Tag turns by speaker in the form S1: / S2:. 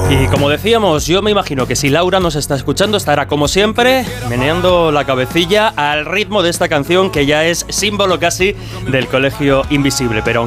S1: Y como decíamos, yo me imagino que si Laura nos está escuchando estará como siempre meneando la cabecilla al ritmo de esta canción que ya es símbolo casi del Colegio Invisible. Pero